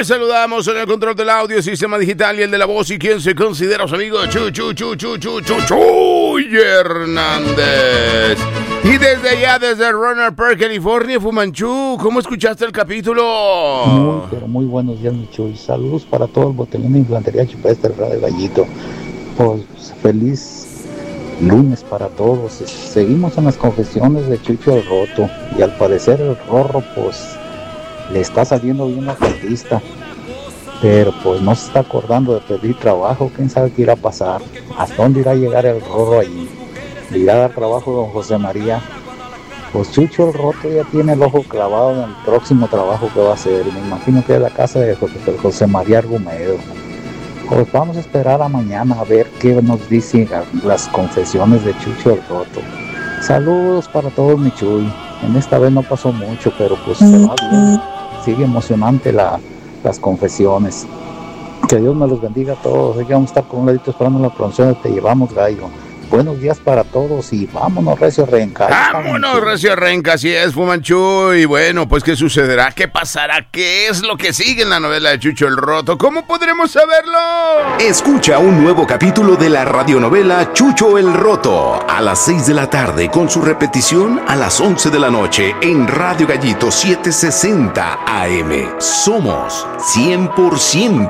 Les saludamos en el control del audio, el sistema digital y el de la voz, y quien se considera su amigo Chuy Hernández. Y desde allá, desde Rohnert Park, California, Fumanchu, ¿cómo escuchaste el capítulo? Pero muy buenos días, mi Chuy. Saludos para todo el botellón de Infantería Chupestre, Radio Gallito. Pues feliz lunes para todos. Seguimos en las confesiones de Chucho el Roto. Y al parecer el Rorro, pues, le está saliendo bien la cartista. Pero pues no se está acordando de pedir trabajo. ¿Quién sabe qué irá a pasar? ¿Hasta dónde irá a llegar el Rorro allí? ¿Le irá a dar trabajo don José María? Pues Chucho el Roto ya tiene el ojo clavado en el próximo trabajo que va a hacer. Me imagino que es la casa de José María Argumedo. Pues vamos a esperar a mañana a ver qué nos dicen las confesiones de Chucho el Roto. Saludos para todos, mi Chuy. En esta vez no pasó mucho, pero pues se va bien. Sigue emocionante las confesiones. Que Dios me los bendiga a todos. Aquí vamos a estar con un ladito esperando la promoción de Te Llevamos Gallo. Buenos días para todos y vámonos, Recio Renca. Vámonos, Recio Renca, así es, Fumanchu. Y bueno, pues, ¿qué sucederá? ¿Qué pasará? ¿Qué es lo que sigue en la novela de Chucho el Roto? ¿Cómo podremos saberlo? Escucha un nuevo capítulo de la radionovela Chucho el Roto a las 6 de la tarde con su repetición a las 11 de la noche en Radio Gallito 760 AM. Somos 100%